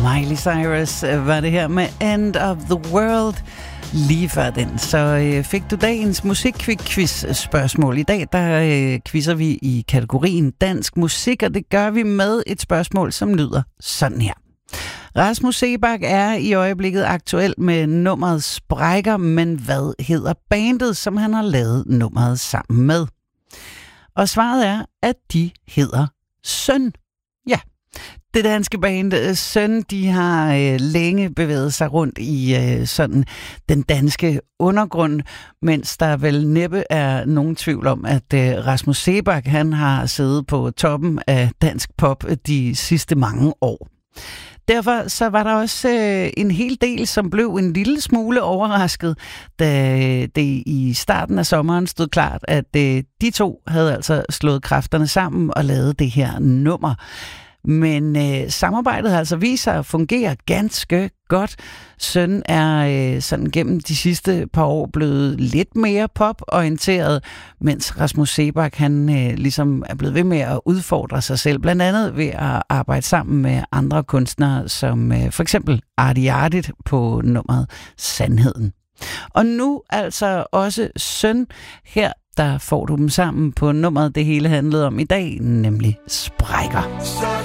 Miley Cyrus var det her med End of the World. Lige før den, så fik du dagens musikquiz-spørgsmål. I dag, der quizzer vi i kategorien dansk musik, og det gør vi med et spørgsmål, som lyder sådan her. Rasmus Seebach er i øjeblikket aktuel med nummeret Sprækker, men hvad hedder bandet, som han har lavet nummeret sammen med? Og svaret er, at de hedder Søn. Ja. Det danske band Søn, de har længe bevæget sig rundt i sådan den danske undergrund, mens der vel næppe er nogen tvivl om, at Rasmus Seebach, han har siddet på toppen af dansk pop de sidste mange år. Derfor så var der også en hel del, som blev en lille smule overrasket, da det i starten af sommeren stod klart, at de to havde altså slået kræfterne sammen og lavet det her nummer. Men samarbejdet har altså vist sig at fungere ganske godt. Søn er sådan gennem de sidste par år blevet lidt mere poporienteret, mens Rasmus Seebach han ligesom er blevet ved med at udfordre sig selv, blandt andet ved at arbejde sammen med andre kunstnere, som for eksempel Artie Artit på nummeret Sandheden. Og nu altså også Søn. Her der får du dem sammen på nummeret, det hele handlede om i dag, nemlig Sprækker.